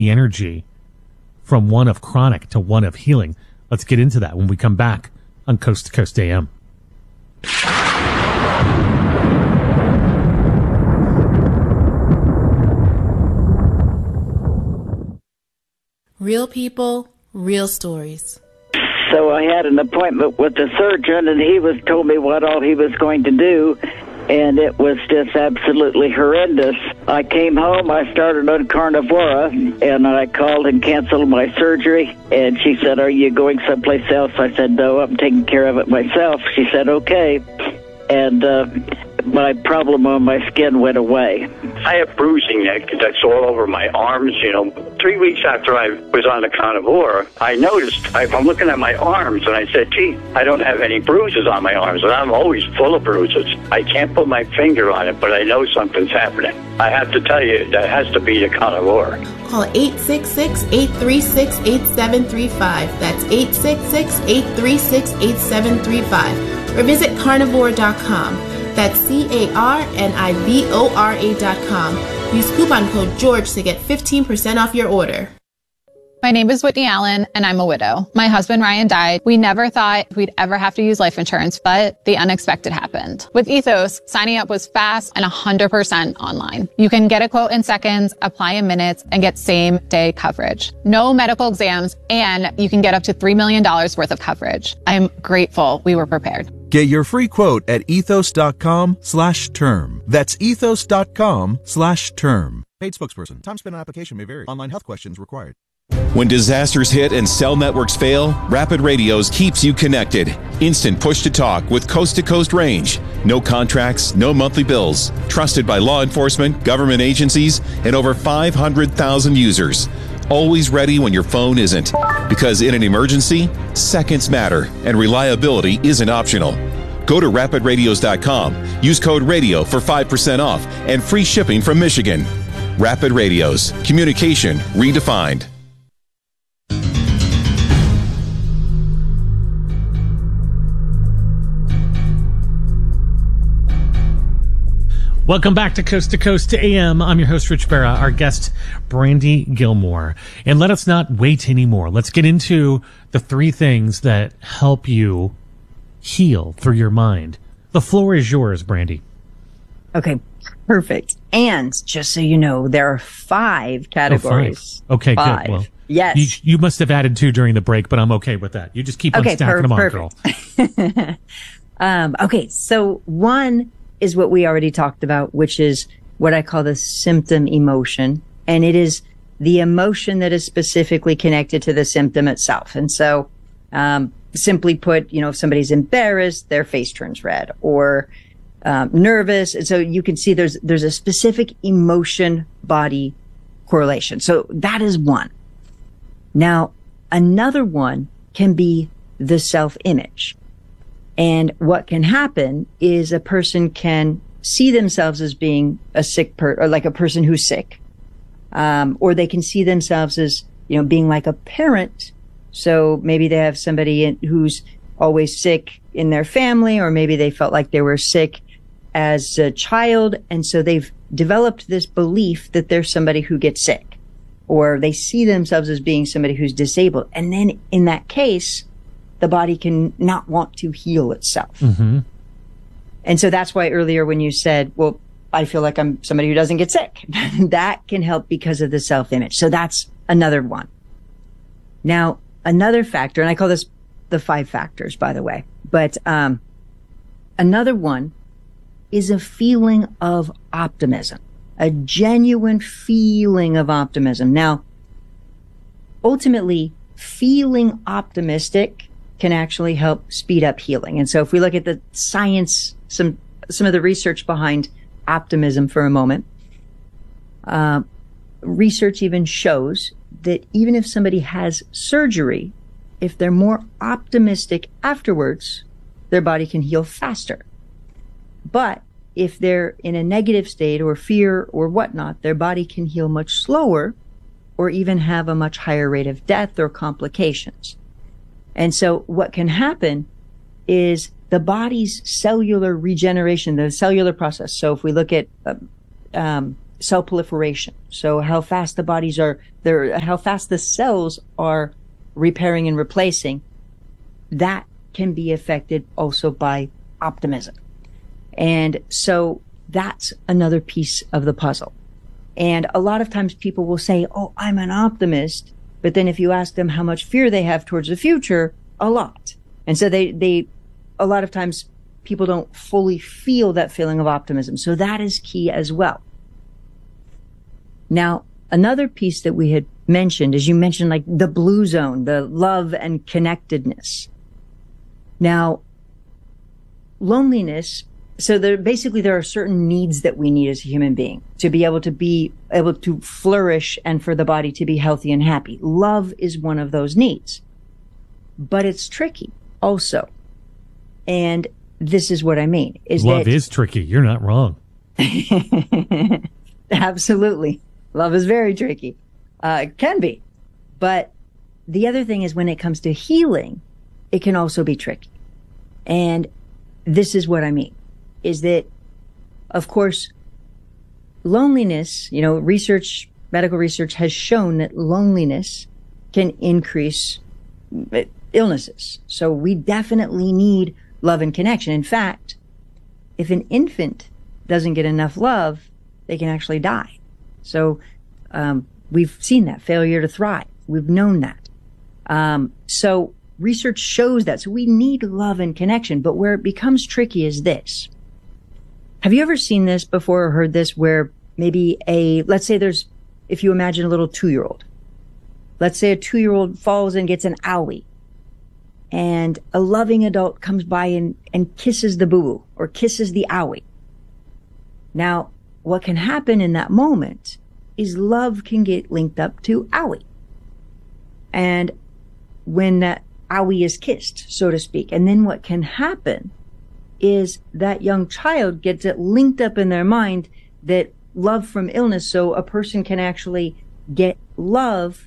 the energy from one of chronic to one of healing. Let's get into that when we come back on Coast to Coast AM. Real people, real stories. So I had an appointment with the surgeon, and he told me what all he was going to do, and it was just absolutely horrendous. I came home, I started on Carnivora, and I called and canceled my surgery, and she said, "Are you going someplace else?" I said, "No, I'm taking care of it myself." She said, "Okay." And my problem on my skin went away. I have bruising that's all over my arms. 3 weeks after I was on the Carnivora, I noticed, I'm looking at my arms, and I said, gee, I don't have any bruises on my arms, and I'm always full of bruises. I can't put my finger on it, but I know something's happening. I have to tell you, that has to be the Carnivora. Call 866-836-8735. That's 866-836-8735. Or visit carnivora.com. That's carnivora.com. Use coupon code GEORGE to get 15% off your order. My name is Whitney Allen, and I'm a widow. My husband, Ryan, died. We never thought we'd ever have to use life insurance, but the unexpected happened. With Ethos, signing up was fast and 100% online. You can get a quote in seconds, apply in minutes, and get same-day coverage. No medical exams, and you can get up to $3 million worth of coverage. I'm grateful we were prepared. Get your free quote at ethos.com/term. That's ethos.com/term. Paid spokesperson. Time spent on application may vary. Online health questions required. When disasters hit and cell networks fail, Rapid Radios keeps you connected. Instant push-to-talk with coast-to-coast range. No contracts, no monthly bills. Trusted by law enforcement, government agencies, and over 500,000 users. Always ready when your phone isn't. Because in an emergency, seconds matter, and reliability isn't optional. Go to rapidradios.com. Use code RADIO for 5% off and free shipping from Michigan. Rapid Radios. Communication redefined. Welcome back to Coast AM. I'm your host, Rich Barra, our guest, Brandy Gilmore. And let us not wait anymore. Let's get into the 3 things that help you heal through your mind. The floor is yours, Brandy. Okay, perfect. And just so you know, there are 5 categories. Oh, 5. Okay, 5. good. Well, yes. You must have added 2 during the break, but I'm okay with that. You just keep on stacking them on, girl. Okay, so 1 is what we already talked about, which is what I call the symptom emotion. And it is the emotion that is specifically connected to the symptom itself. And so, simply put, if somebody's embarrassed, their face turns red, or nervous. And so you can see there's a specific emotion body correlation. So that is 1. Now, another one can be the self-image. And what can happen is a person can see themselves as being a sick or like a person who's sick. Or they can see themselves as, being like a parent. So maybe they have somebody who's always sick in their family, or maybe they felt like they were sick as a child. And so they've developed this belief that they're somebody who gets sick, or they see themselves as being somebody who's disabled. And then in that case, the body can not want to heal itself. Mm-hmm. And so that's why earlier when you said, well, I feel like I'm somebody who doesn't get sick, that can help because of the self-image. So that's another one. Now, another factor, and I call this the 5 factors, by the way, but another one is a feeling of optimism, a genuine feeling of optimism. Now, ultimately, feeling optimistic can actually help speed up healing. And so if we look at the science, some of the research behind optimism for a moment, research even shows that even if somebody has surgery, if they're more optimistic afterwards, their body can heal faster. But if they're in a negative state or fear or whatnot, their body can heal much slower or even have a much higher rate of death or complications. And so what can happen is the body's cellular regeneration, the cellular process. So if we look at cell proliferation. So how fast the bodies how fast the cells are repairing and replacing, that can be affected also by optimism. And so that's another piece of the puzzle. And a lot of times people will say, oh, I'm an optimist. But then if you ask them how much fear they have towards the future, a lot. And so a lot of times people don't fully feel that feeling of optimism. So that is key as well. Now, another piece that we had mentioned is you mentioned like the blue zone, the love and connectedness. Now, loneliness. So there are certain needs that we need as a human being to be able to flourish and for the body to be healthy and happy. Love is one of those needs, but it's tricky also. And this is what I mean love is tricky. You're not wrong. Absolutely. Love is very tricky. It can be. But the other thing is when it comes to healing, it can also be tricky. And this is what I mean. Is that, of course, loneliness, medical research has shown that loneliness can increase illnesses. So we definitely need love and connection. In fact, if an infant doesn't get enough love, they can actually die. So we've seen that, failure to thrive. We've known that. So research shows that. So we need love and connection. But where it becomes tricky is this. Have you ever seen this before or heard this where maybe let's say if you imagine a little 2-year-old, let's say a 2-year-old falls and gets an owie and a loving adult comes by and kisses the boo-boo or kisses the owie. Now, what can happen in that moment is love can get linked up to owie. And when that owie is kissed, so to speak, and then what can happen is that young child gets it linked up in their mind that love from illness. So a person can actually get love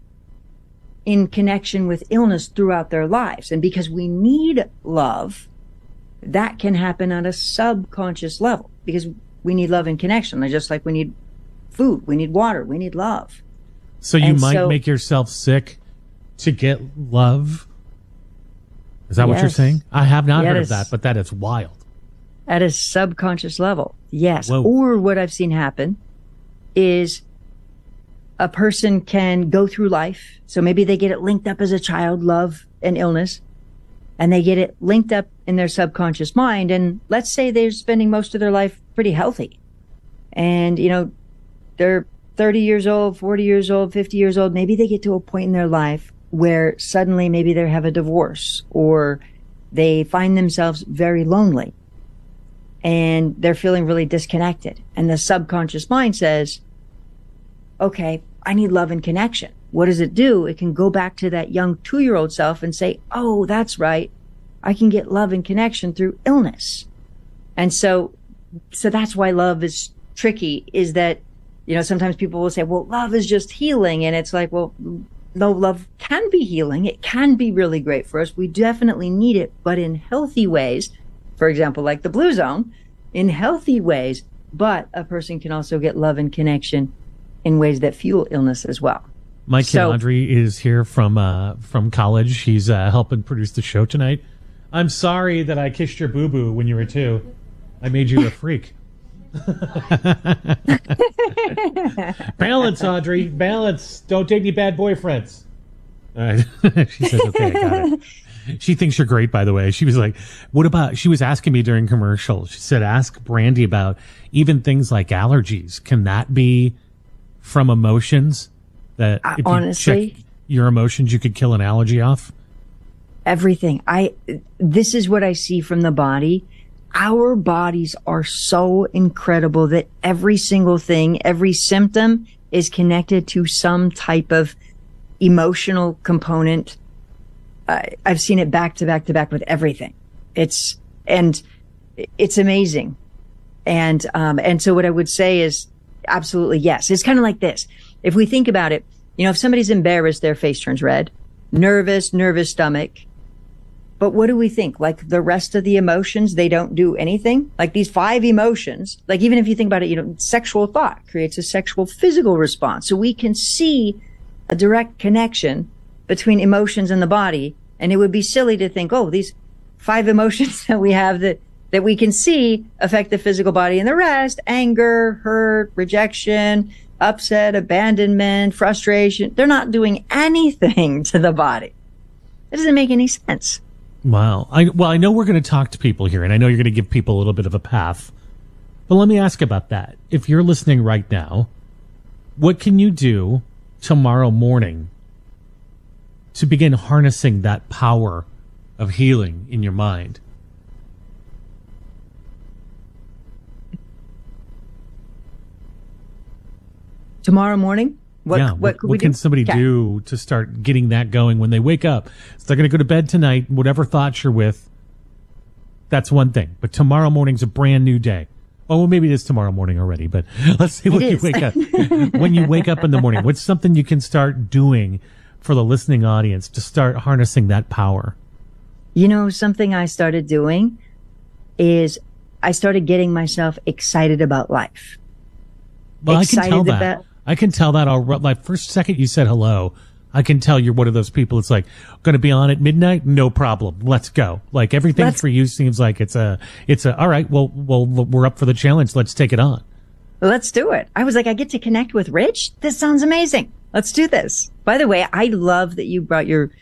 in connection with illness throughout their lives. And because we need love, that can happen on a subconscious level because we need love and connection. Just like we need food, we need water, we need love. So you might make yourself sick to get love? Is that what you're saying? I have not heard of that, but that is wild. At a subconscious level, yes. Whoa. Or what I've seen happen is a person can go through life. So maybe they get it linked up as a child, love and illness, and they get it linked up in their subconscious mind. And let's say they're spending most of their life pretty healthy. And, they're 30 years old, 40 years old, 50 years old. Maybe they get to a point in their life where suddenly maybe they have a divorce or they find themselves very lonely and they're feeling really disconnected. And the subconscious mind says, okay, I need love and connection. What does it do? It can go back to that young 2-year-old self and say, oh, that's right. I can get love and connection through illness. And so that's why love is tricky, is that, sometimes people will say, well, love is just healing. And it's like, well, no, love can be healing. It can be really great for us. We definitely need it, but in healthy ways, for example, like the blue zone, in healthy ways, but a person can also get love and connection in ways that fuel illness as well. My kid Audrey is here from college. She's helping produce the show tonight. I'm sorry that I kissed your boo-boo when you were 2. I made you a freak. Balance, Audrey. Balance. Don't date any bad boyfriends. All right. She says, okay, I got it. She thinks you're great, by the way. She was like, what about, she was asking me during commercial. She said, ask Brandy about even things like allergies. Can that be from emotions? That if honestly, you check your emotions, you could kill an allergy off? Everything. This is what I see from the body. Our bodies are so incredible that every single thing, every symptom is connected to some type of emotional component. I've seen it back to back to back with everything. It's amazing. And so what I would say is absolutely yes. It's kind of like this. If we think about it, if somebody's embarrassed, their face turns red, nervous stomach, But what do we think? Like the rest of the emotions, they don't do anything? Like these 5 emotions, like even if you think about it, sexual thought creates a sexual physical response. So we can see a direct connection between emotions and the body. And it would be silly to think, oh, these 5 emotions that we have that we can see affect the physical body, and the rest, anger, hurt, rejection, upset, abandonment, frustration, they're not doing anything to the body. It doesn't make any sense. Wow. I know we're going to talk to people here, and I know you're going to give people a little bit of a path. But let me ask about that. If you're listening right now, what can you do tomorrow morning to begin harnessing that power of healing in your mind? Tomorrow morning? What can somebody do to start getting that going when they wake up? So they're going to go to bed tonight, whatever thoughts you're with. That's one thing. But tomorrow morning's a brand new day. Oh, well, maybe it is tomorrow morning already, but let's say when you wake up. When you wake up in the morning, what's something you can start doing for the listening audience to start harnessing that power? Something I started doing is I started getting myself excited about life. Well, I can tell that. I can tell that like first second you said hello, I can tell you're one of those people. It's like, going to be on at midnight? No problem. Let's go. Like everything for you seems like it's a, all right, well, we're up for the challenge. Let's take it on. Let's do it. I was like, I get to connect with Rich. This sounds amazing. Let's do this. By the way, I love that you brought your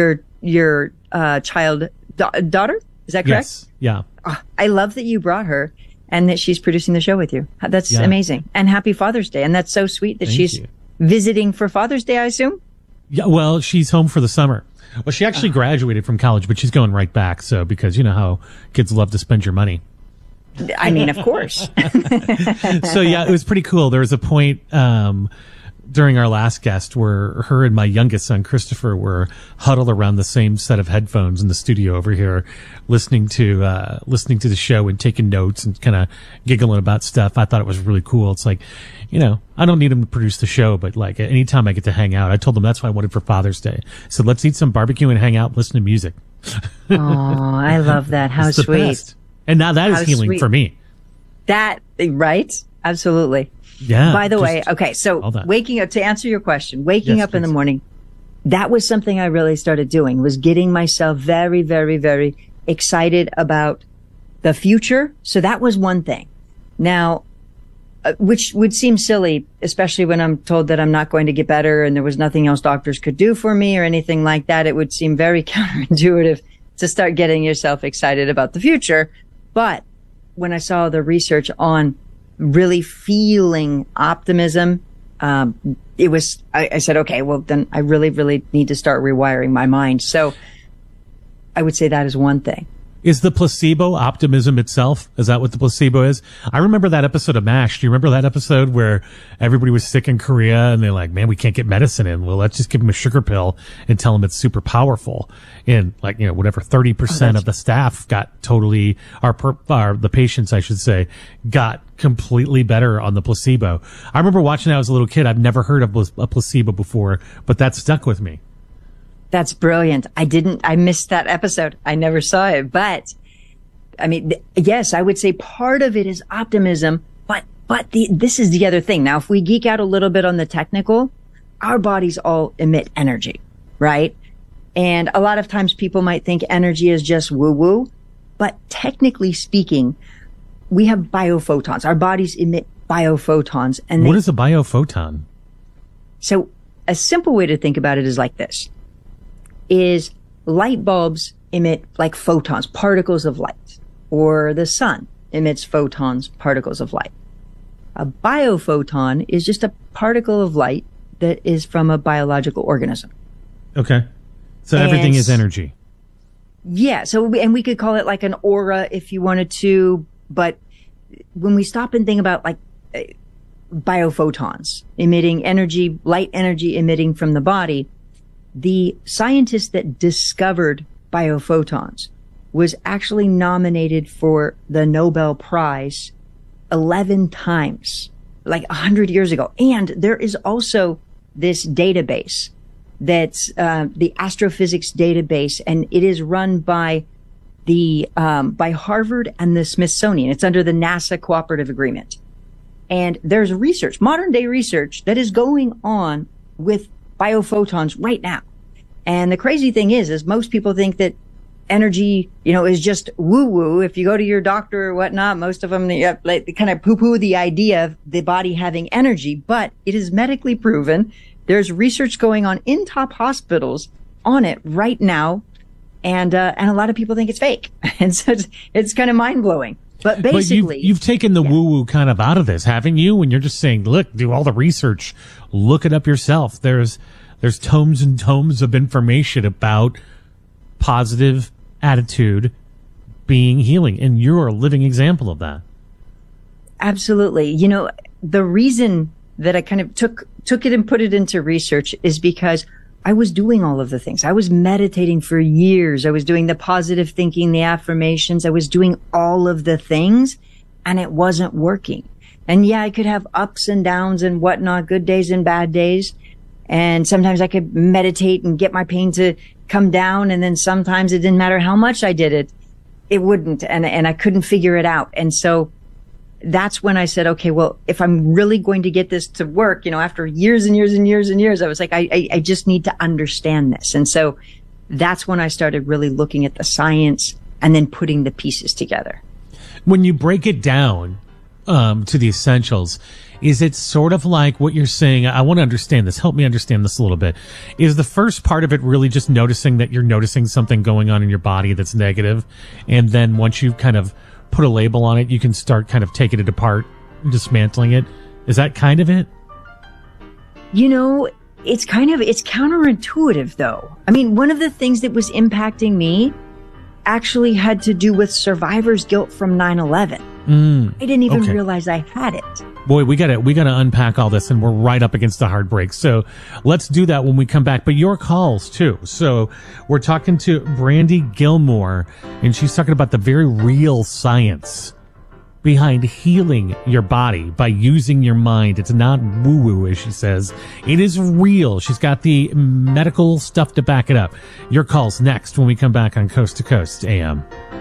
child daughter. Is that correct? Yes. Yeah. I love that you brought her and that she's producing the show with you. That's amazing. And happy Father's Day. And that's so sweet that she's visiting for Father's Day, I assume. Yeah. Well, she's home for the summer. Well, she actually graduated from college, but she's going right back. So, because you know how kids love to spend your money. I mean, of course. So yeah, it was pretty cool. There was a point, during our last guest where her and my youngest son, Christopher, were huddled around the same set of headphones in the studio over here, listening to the show and taking notes and kind of giggling about stuff. I thought it was really cool. It's like, I don't need him to produce the show, but like anytime I get to hang out, I told them that's what I wanted for Father's Day. So let's eat some barbecue and hang out, listen to music. Oh, I love that. How sweet. Best. And now that is healing for me. That, right? Absolutely. Yeah. By the way, okay, so waking up, to answer your question, waking up in the morning, that was something I really started doing, was getting myself very, very, very excited about the future. So that was one thing. Now, which would seem silly, especially when I'm told that I'm not going to get better and there was nothing else doctors could do for me or anything like that. It would seem very counterintuitive to start getting yourself excited about the future. But when I saw the research on really feeling optimism, I said, okay, well then I really, really need to start rewiring my mind. So I would say that is one thing. Is the placebo optimism itself? Is that what the placebo is? I remember that episode of MASH. Do you remember that episode where everybody was sick in Korea and they're like, man, we can't get medicine in. Well, let's just give them a sugar pill and tell them it's super powerful. And like, whatever, 30% of the staff got totally, the patients, I should say, got completely better on the placebo. I remember watching that as a little kid. I've never heard of a placebo before, but that stuck with me. That's brilliant. I missed that episode. I never saw it, but I mean, yes, I would say part of it is optimism, but this is the other thing. Now, if we geek out a little bit on the technical, our bodies all emit energy, right? And a lot of times people might think energy is just woo woo, but technically speaking, we have biophotons. Our bodies emit biophotons. And what is a biophoton? So a simple way to think about it is like this. Is light bulbs emit like photons, particles of light, or the sun emits photons, particles of light. A biophoton is just a particle of light that is from a biological organism. Okay. So everything is energy. Yeah. So, and we could call it like an aura if you wanted to, but when we stop and think about like biophotons emitting energy, light energy emitting from the body, the scientist that discovered biophotons was actually nominated for the Nobel Prize 11 times, like 100 years ago. And there is also this database that's the astrophysics database, and it is run by by Harvard and the Smithsonian. It's under the NASA Cooperative Agreement. And there's research, modern day research, that is going on with biophotons right now. And the crazy thing is most people think that energy, is just woo woo. If you go to your doctor or whatnot, most of them, they kind of poo poo the idea of the body having energy, but it is medically proven. There's research going on in top hospitals on it right now. And a lot of people think it's fake. And so it's kind of mind blowing. But basically, you've taken the woo woo kind of out of this, haven't you? When you're just saying, look, do all the research, look it up yourself. There's tomes and tomes of information about positive attitude being healing. And you're a living example of that. Absolutely. The reason that I kind of took it and put it into research is because I was doing all of the things. I was meditating for years. I was doing the positive thinking, the affirmations. I was doing all of the things, and it wasn't working. And yeah, I could have ups and downs and whatnot, good days and bad days. And sometimes I could meditate and get my pain to come down. And then sometimes it didn't matter how much I did it, it wouldn't. And I couldn't figure it out. And so that's when I said, okay, well, if I'm really going to get this to work, after years and years and years and years, I was like, I just need to understand this. And so that's when I started really looking at the science and then putting the pieces together. When you break it down to the essentials, is it sort of like what you're saying? I want to understand this. Help me understand this a little bit. Is the first part of it really just noticing that you're noticing something going on in your body that's negative? And then once you kind of put a label on it, you can start kind of taking it apart, dismantling it. Is that kind of it? It's counterintuitive though. I mean, one of the things that was impacting me actually had to do with survivor's guilt from 9/11. I didn't even realize I had it. Boy, we gotta unpack all this, and we're right up against the hard break. So let's do that when we come back. But your calls too. So we're talking to Brandy Gilmore, and she's talking about the very real science behind healing your body by using your mind. It's not woo-woo, as she says. It is real. She's got the medical stuff to back it up. Your calls next when we come back on Coast to Coast AM.